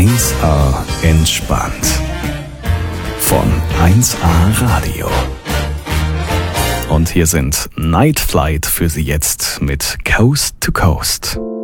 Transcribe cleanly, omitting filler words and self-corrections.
1A entspannt. Von 1A Radio. Und hier sind Night Flight für Sie jetzt mit Coast to Coast.